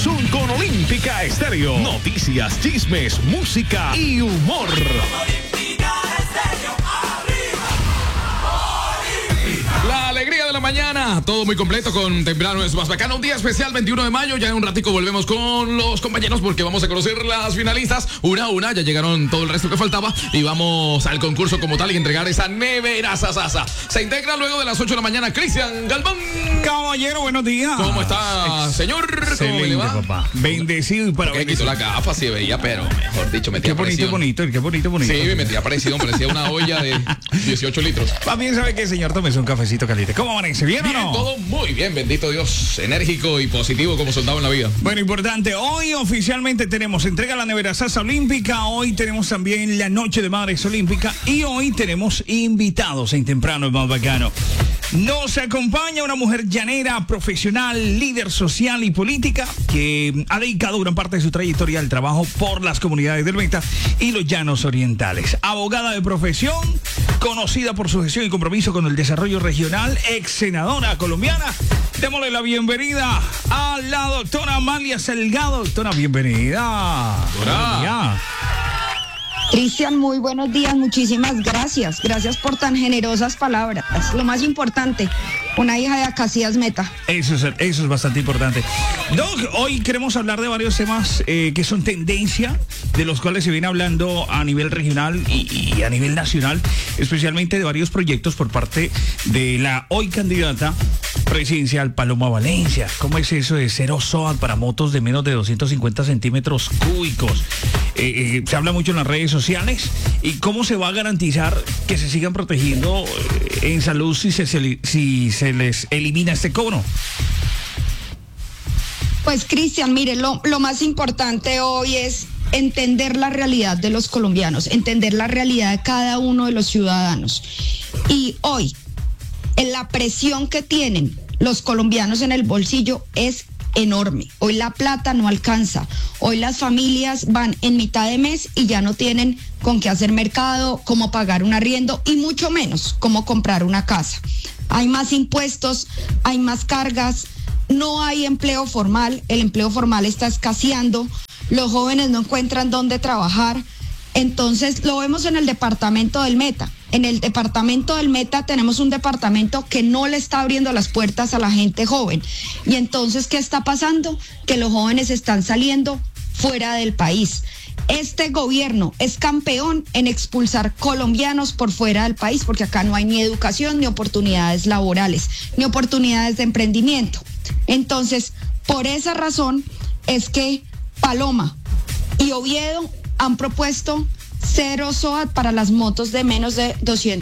son con Olímpica Estéreo. Noticias, chismes, música y humor. La alegría de la mañana, todo muy completo con Temprano es más bacano. Un día especial, 21 de mayo. Ya en un ratico volvemos con los compañeros porque vamos a conocer las finalistas. Una a una, ya llegaron todo el resto que faltaba. Y vamos al concurso como tal y entregar esa nevera sasasa. Se integra luego de las 8 de la mañana Cristian Galván. Caballero, buenos días. ¿Cómo está, señor? ¿Cómo le va? Papá. Bendecido y para que quitó la gafa, se veía, pero mejor dicho, metía presión. Qué bonito. Sí, me metía presión, parecía una olla de 18 litros. También sabe que, señor, tómese un cafecito caliente. ¿Cómo amanece? ¿Bien o no? Todo muy bien, bendito Dios. Enérgico y positivo como soldado en la vida. Bueno, importante. Hoy oficialmente tenemos entrega a la nevera Sasa Olímpica. Hoy tenemos también la Noche de Madres Olímpica. Y hoy tenemos invitados en Temprano es más bacano. Nos acompaña una mujer llanera, profesional, líder social y política que ha dedicado gran parte de su trayectoria al trabajo por las comunidades del Meta y los llanos orientales. Abogada de profesión, conocida por su gestión y compromiso con el desarrollo regional, ex senadora colombiana. Démosle la bienvenida a la doctora Amalia Salgado. Doctora, bienvenida. Hola. Cristian, muy buenos días, muchísimas gracias. Gracias por tan generosas palabras. Lo más importante, una hija de Acacias Meta. Eso es bastante importante. Doc, hoy queremos hablar de varios temas que son tendencia, de los cuales se viene hablando a nivel regional y a nivel nacional, especialmente de varios proyectos por parte de la hoy candidata presidencial Paloma Valencia. ¿Cómo es eso de cero SOAT para motos de menos de 250 centímetros cúbicos? Se habla mucho en las redes sociales. ¿Y cómo se va a garantizar que se sigan protegiendo en salud si se les elimina este cobro? Pues, Cristian, mire, lo más importante hoy es entender la realidad de los colombianos, entender la realidad de cada uno de los ciudadanos. Y hoy, en la presión que tienen los colombianos en el bolsillo es enorme. Hoy la plata no alcanza. Hoy las familias van en mitad de mes y ya no tienen con qué hacer mercado, cómo pagar un arriendo y mucho menos cómo comprar una casa. Hay más impuestos, hay más cargas, no hay empleo formal, el empleo formal está escaseando, los jóvenes no encuentran dónde trabajar. Entonces lo vemos en el departamento del Meta. En el departamento del Meta tenemos un departamento que no le está abriendo las puertas a la gente joven. Y entonces, ¿qué está pasando? Que los jóvenes están saliendo fuera del país. Este gobierno es campeón en expulsar colombianos por fuera del país, porque acá no hay ni educación, ni oportunidades laborales, ni oportunidades de emprendimiento. Entonces, por esa razón es que Paloma y Oviedo han propuesto cero SOAT para las motos de menos de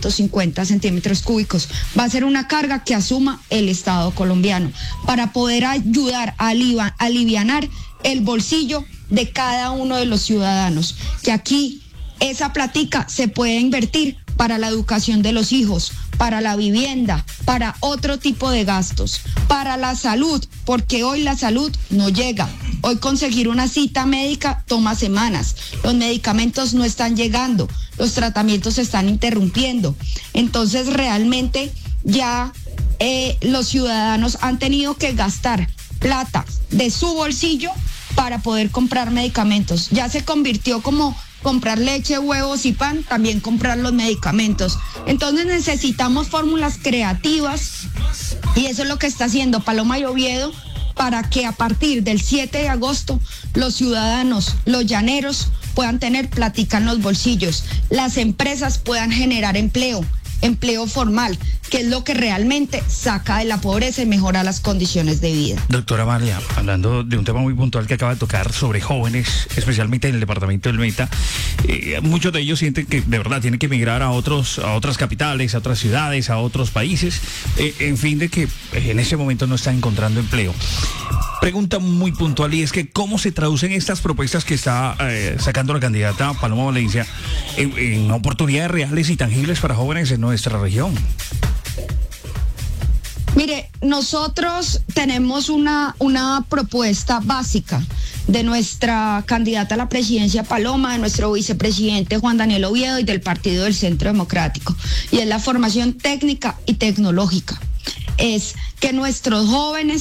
250 centímetros cúbicos. Va a ser una carga que asuma el Estado colombiano para poder ayudar a alivianar el bolsillo de cada uno de los ciudadanos. Que aquí esa platica se puede invertir para la educación de los hijos, para la vivienda, para otro tipo de gastos, para la salud, porque hoy la salud no llega. Hoy conseguir una cita médica toma semanas, los medicamentos no están llegando, los tratamientos se están interrumpiendo. Entonces realmente ya los ciudadanos han tenido que gastar plata de su bolsillo para poder comprar medicamentos. Ya se convirtió como comprar leche, huevos y pan, también comprar los medicamentos. Entonces necesitamos fórmulas creativas y eso es lo que está haciendo Paloma y Oviedo para que a partir del 7 de agosto los ciudadanos, los llaneros puedan tener plática en los bolsillos, las empresas puedan generar empleo formal, que es lo que realmente saca de la pobreza y mejora las condiciones de vida. Doctora Amalia, hablando de un tema muy puntual que acaba de tocar sobre jóvenes, especialmente en el departamento del Meta, muchos de ellos sienten que de verdad tienen que emigrar a otras capitales, a otras ciudades, a otros países, en fin, de que en ese momento no están encontrando empleo. Pregunta muy puntual, y es que ¿cómo se traducen estas propuestas que está sacando la candidata Paloma Valencia en oportunidades reales y tangibles para jóvenes en nuestra región? Mire, nosotros tenemos una propuesta básica de nuestra candidata a la presidencia Paloma, de nuestro vicepresidente Juan Daniel Oviedo y del Partido del Centro Democrático, y es la formación técnica y tecnológica. Es que nuestros jóvenes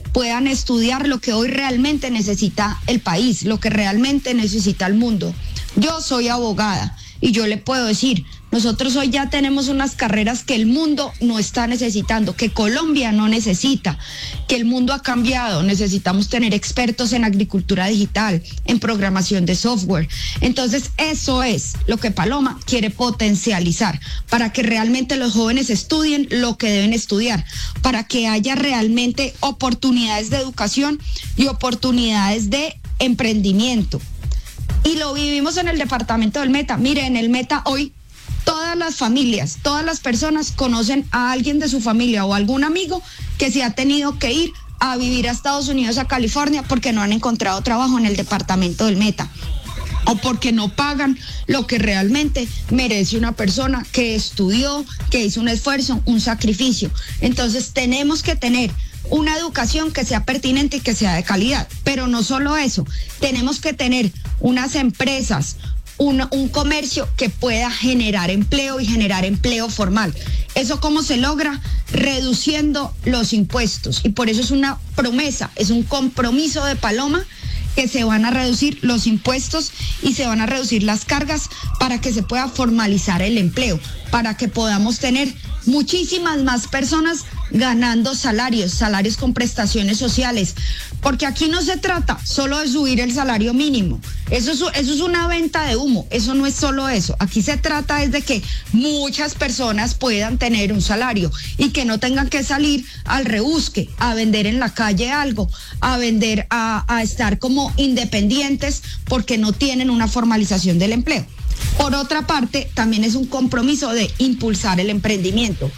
puedan estudiar lo que hoy realmente necesita el país, lo que realmente necesita el mundo. Yo soy abogada y yo le puedo decir, nosotros hoy ya tenemos unas carreras que el mundo no está necesitando, que Colombia no necesita, que el mundo ha cambiado. Necesitamos tener expertos en agricultura digital, en programación de software. Entonces, eso es lo que Paloma quiere potencializar, para que realmente los jóvenes estudien lo que deben estudiar, para que haya realmente oportunidades de educación y oportunidades de emprendimiento. Y lo vivimos en el departamento del Meta. Mire, en el Meta hoy todas las familias, todas las personas conocen a alguien de su familia o algún amigo que se ha tenido que ir a vivir a Estados Unidos, a California, porque no han encontrado trabajo en el departamento del Meta, o porque no pagan lo que realmente merece una persona que estudió, que hizo un esfuerzo, un sacrificio. Entonces tenemos que tener una educación que sea pertinente y que sea de calidad. Pero no solo eso, tenemos que tener unas empresas, un comercio que pueda generar empleo y generar empleo formal. ¿Eso cómo se logra? Reduciendo los impuestos. Y por eso es una promesa, es un compromiso de Paloma, que se van a reducir los impuestos y se van a reducir las cargas para que se pueda formalizar el empleo, para que podamos tener muchísimas más personas ganando salarios con prestaciones sociales, porque aquí no se trata solo de subir el salario mínimo, eso es una venta de humo, eso no es solo eso, aquí se trata es de que muchas personas puedan tener un salario y que no tengan que salir al rebusque, a vender en la calle algo, a vender, a estar como independientes porque no tienen una formalización del empleo. Por otra parte, también es un compromiso de impulsar el emprendimiento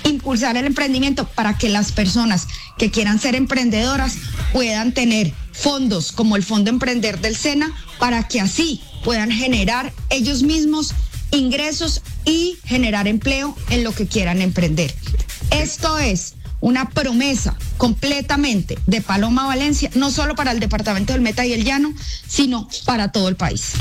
para que las personas que quieran ser emprendedoras puedan tener fondos como el Fondo Emprender del SENA, para que así puedan generar ellos mismos ingresos y generar empleo en lo que quieran emprender. Esto es una promesa completamente de Paloma Valencia, no solo para el departamento del Meta y el Llano, sino para todo el país.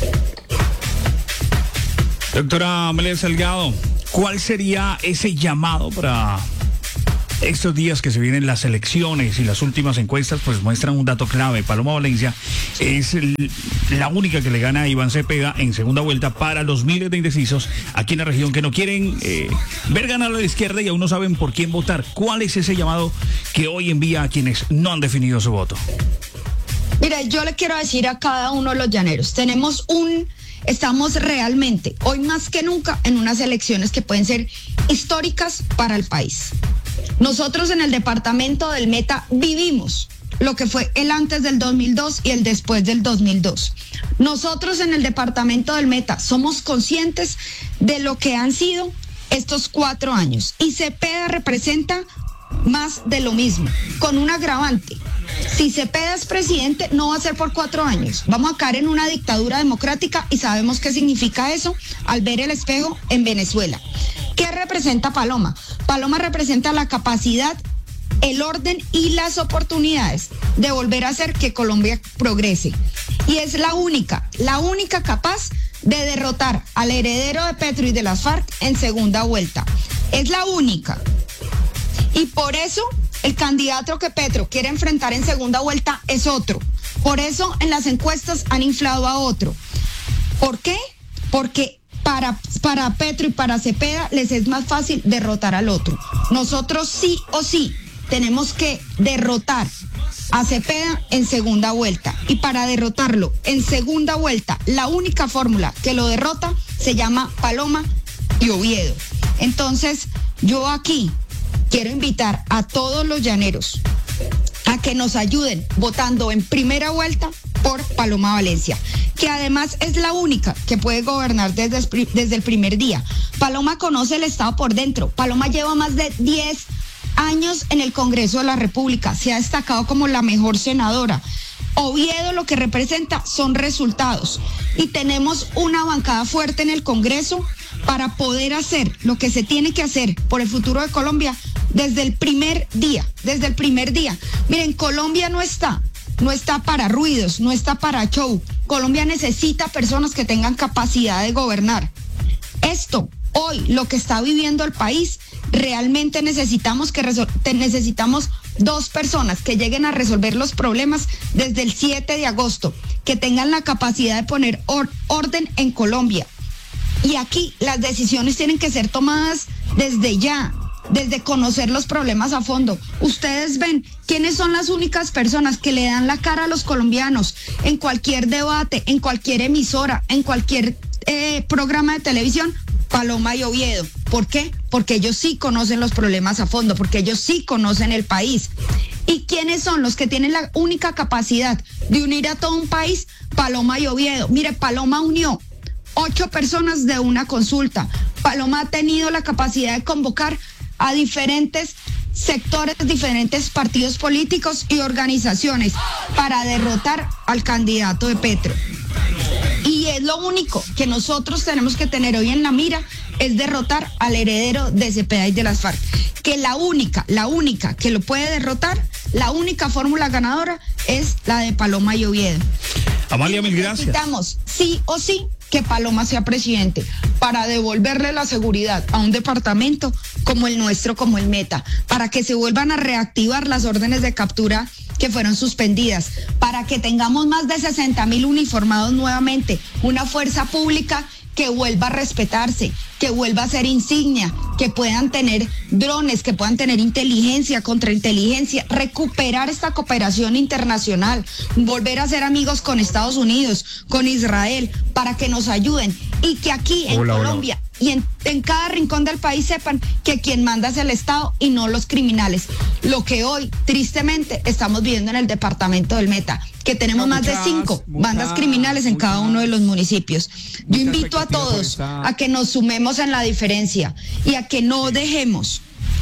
Doctora Amelia Salgado, ¿cuál sería ese llamado para estos días que se vienen las elecciones? Y las últimas encuestas pues muestran un dato clave. Paloma Valencia es la única que le gana a Iván Cepeda en segunda vuelta, para los miles de indecisos aquí en la región que no quieren ver ganar a la izquierda y aún no saben por quién votar. ¿Cuál es ese llamado que hoy envía a quienes no han definido su voto? Mira, yo le quiero decir a cada uno de los llaneros, estamos realmente, hoy más que nunca, en unas elecciones que pueden ser históricas para el país. Nosotros en el departamento del Meta vivimos lo que fue el antes del 2002 y el después del 2002. Nosotros en el departamento del Meta somos conscientes de lo que han sido estos 4 años. Y Cepeda representa más de lo mismo, con un agravante. Si Cepeda es presidente, no va a ser por 4 años. Vamos a caer en una dictadura democrática y sabemos qué significa eso al ver el espejo en Venezuela. ¿Qué representa Paloma? Paloma representa la capacidad, el orden y las oportunidades de volver a hacer que Colombia progrese. Y es la única capaz de derrotar al heredero de Petro y de las FARC en segunda vuelta. Es la única. Y por eso el candidato que Petro quiere enfrentar en segunda vuelta es otro. Por eso en las encuestas han inflado a otro. ¿Por qué? Porque para Petro y para Cepeda les es más fácil derrotar al otro. Nosotros sí o sí tenemos que derrotar a Cepeda en segunda vuelta. Y para derrotarlo en segunda vuelta, la única fórmula que lo derrota se llama Paloma y Oviedo. Entonces, yo aquí quiero invitar a todos los llaneros a que nos ayuden votando en primera vuelta por Paloma Valencia, que además es la única que puede gobernar desde el primer día. Paloma conoce el Estado por dentro. Paloma lleva más de 10 años en el Congreso de la República. Se ha destacado como la mejor senadora. Oviedo lo que representa son resultados. Y tenemos una bancada fuerte en el Congreso para poder hacer lo que se tiene que hacer por el futuro de Colombia desde el primer día. Miren, Colombia no está para ruidos, no está para show. Colombia necesita personas que tengan capacidad de gobernar. Esto, hoy, lo que está viviendo el país, Realmente necesitamos necesitamos 2 personas que lleguen a resolver los problemas desde el 7 de agosto, que tengan la capacidad de poner orden en Colombia. Y aquí las decisiones tienen que ser tomadas desde ya, desde conocer los problemas a fondo. Ustedes ven quiénes son las únicas personas que le dan la cara a los colombianos en cualquier debate, en cualquier emisora, en cualquier programa de televisión. Paloma y Oviedo. ¿Por qué? Porque ellos sí conocen los problemas a fondo, porque ellos sí conocen el país. ¿Y quiénes son los que tienen la única capacidad de unir a todo un país? Paloma y Oviedo. Mire, Paloma unió 8 personas de una consulta. Paloma ha tenido la capacidad de convocar a diferentes sectores, diferentes partidos políticos y organizaciones para derrotar al candidato de Petro. Y es lo único que nosotros tenemos que tener hoy en la mira, es derrotar al heredero de Cepeda y de las FARC. Que la única que lo puede derrotar, la única fórmula ganadora es la de Paloma y Oviedo. Amalia, mil gracias. Necesitamos sí o sí que Paloma sea presidente para devolverle la seguridad a un departamento como el nuestro, como el Meta, para que se vuelvan a reactivar las órdenes de captura que fueron suspendidas, para que tengamos más de 60,000 uniformados nuevamente, una fuerza pública que vuelva a respetarse, que vuelva a ser insignia, que puedan tener drones, que puedan tener inteligencia, contrainteligencia, recuperar esta cooperación internacional, volver a ser amigos con Estados Unidos, con Israel, para que nos ayuden y que aquí en Colombia y en cada rincón del país sepan que quien manda es el Estado y no los criminales. Lo que hoy, tristemente, estamos viviendo en el departamento del Meta, que tenemos más de 5 bandas criminales en cada uno de los municipios. Yo invito a todos a que nos sumemos en la diferencia y a que no dejemos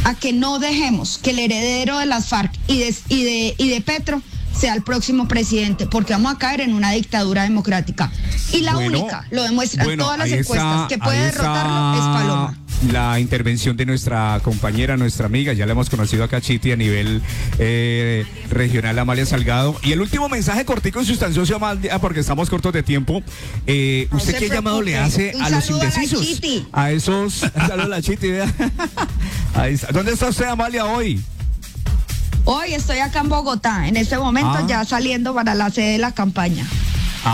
que el heredero de las FARC y de Petro sea el próximo presidente, porque vamos a caer en una dictadura democrática. Y la única, lo demuestran todas las encuestas, que puede derrotarlo es Paloma. La intervención de nuestra compañera, nuestra amiga, ya la hemos conocido acá, Chiti, a nivel regional, Amalia Salgado. Y el último mensaje cortico y sustancioso, Amalia, porque estamos cortos de tiempo. ¿Usted qué llamado le hace a los indecisos? A esos... Saludos a la Chiti, vea. Ahí está. ¿Dónde está usted, Amalia, hoy? Hoy estoy acá en Bogotá, en este momento ya saliendo para la sede de la campaña.